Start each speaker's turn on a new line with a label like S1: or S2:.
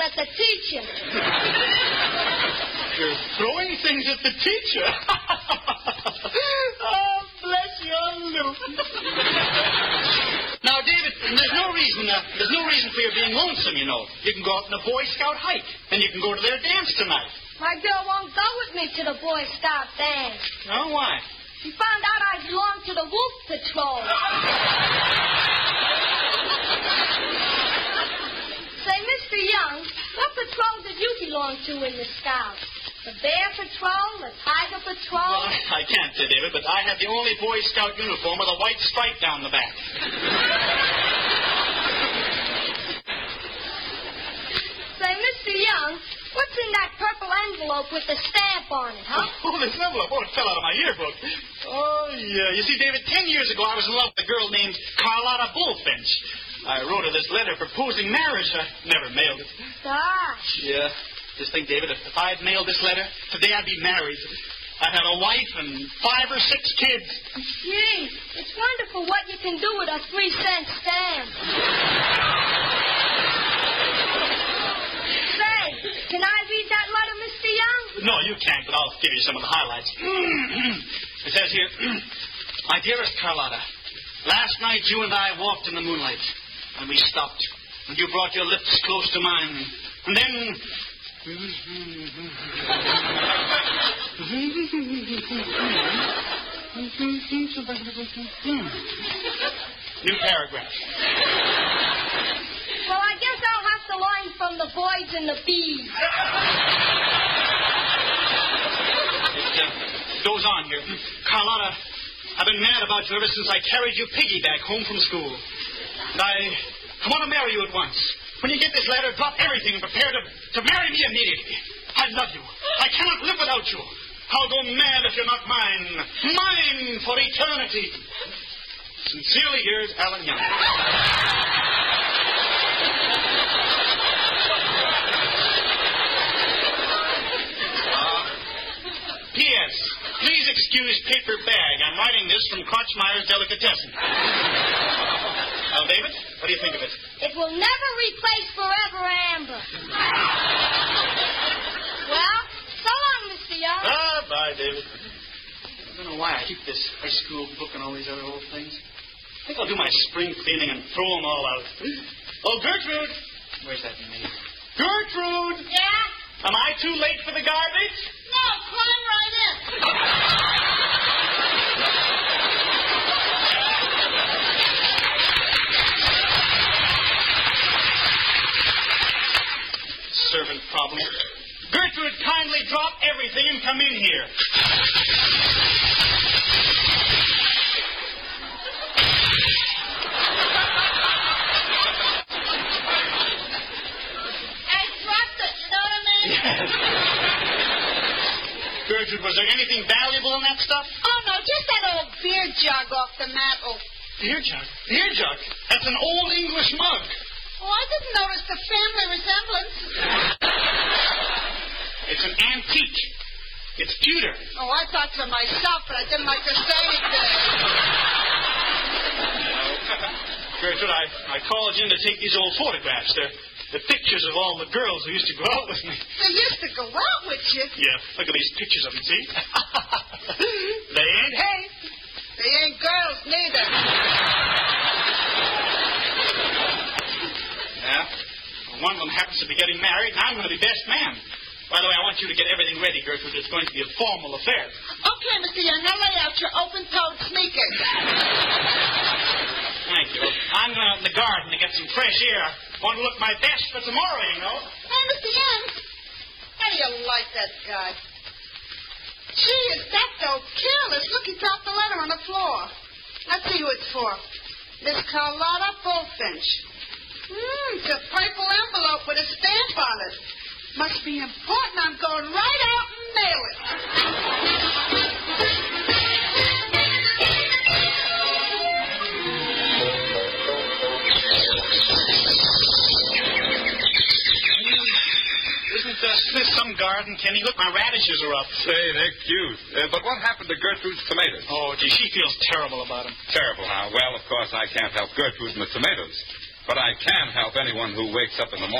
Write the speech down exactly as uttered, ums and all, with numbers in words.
S1: at the teacher.
S2: You're throwing things at the teacher? Oh, bless your loop. Now, David, there's no reason uh, there's no reason for your being lonesome, you know. You can go out on a Boy Scout hike, and you can go to their dance tonight.
S1: My girl won't go with me to the Boy Scout dance.
S2: Oh, why?
S1: She found out I belong to the Wolf Patrol. Say, Mister Young, what patrol did you belong to in the Scouts? The Bear Patrol? The Tiger Patrol?
S2: Well, I can't say, David, but I had the only Boy Scout uniform with a white stripe down the back.
S1: Say, Mister Young, what's in that purple envelope with the stamp on it, huh?
S2: Oh, this envelope. Oh, it fell out of my yearbook. Oh, yeah. You see, David, ten years ago I was in love with a girl named Carlotta Bullfinch. I wrote her this letter proposing marriage. I never mailed it.
S1: Gosh.
S2: Yeah. Just think, David, if, if I had mailed this letter, today I'd be married. I'd have a wife and five or six kids.
S1: Gee, it's wonderful what you can do with a three-cent stamp. Say, can I read that letter, Mister Young?
S2: No, you can't, but I'll give you some of the highlights. It says here, My dearest Carlotta, last night you and I walked in the moonlight, and we stopped, and you brought your lips close to mine, and then... New paragraph.
S1: Well, I guess I'll have to learn from the boys and the bees.
S2: It uh, goes on here. Carlotta, I've been mad about you ever since I carried you piggyback home from school. And I, I want to marry you at once. When you get this letter, drop everything and prepare to, to marry me immediately. I love you. I cannot live without you. I'll go mad if you're not mine. Mine for eternity. Sincerely yours, Alan Young. Uh, P S Please excuse paper bag. I'm writing this from Crotchmeyer's Delicatessen. Now, David, what do you think of it?
S1: It will never replace Forever Amber. Well, so long, Mister Young.
S2: Ah, bye, David. I don't know why I keep this high school book and all these other old things. I think I'll do my spring cleaning and throw them all out. Oh, Gertrude! Where's that maid? Gertrude!
S1: Yeah?
S2: Am I too late for the garbage?
S1: No, climb right in.
S2: Servant problem. Gertrude, kindly drop everything and come in here.
S1: I dropped it, you know what I mean?
S2: Yes. Gertrude, was there anything valuable in that stuff?
S3: Oh, no, just that old beer jug off the mantel.
S2: Beer jug? Beer jug? That's an old English mug.
S3: Oh, I didn't notice the family resemblance.
S2: It's an antique. It's pewter.
S3: Oh, I thought so myself, but I didn't like to say anything.
S2: Gertrude, I, I called you in to take these old photographs. They're the pictures of all the girls who used to go out with me.
S3: They used to go out with you?
S2: Yeah, look at these pictures of them, see? They ain't hay.
S3: They ain't girls, neither.
S2: Yeah. Well, one of them happens to be getting married, and I'm going to be best man. By the way, I want you to get everything ready, Gertrude. It's going to be a formal affair.
S3: Okay, Mister Young, now lay out your open-toed sneakers.
S2: Thank you. I'm going out in the garden to get some fresh air. I want to look my best for tomorrow, you know.
S3: Hey, Mister Young, how do you like that guy? Gee, is that though careless? Look, he dropped the letter on the floor. Let's see who it's for. Miss Carlotta Bullfinch. Hmm, it's a purple envelope with a stamp on it. Must be important. I'm going right out and mail it.
S2: Isn't uh, this some garden, Kenny? Look, my radishes are up.
S4: Say, they're cute. Uh, but what happened to Gertrude's tomatoes?
S2: Oh, gee, she feels terrible about them.
S4: Terrible, huh? Well, of course, I can't help Gertrude and the tomatoes. But I can help anyone who wakes up in the morning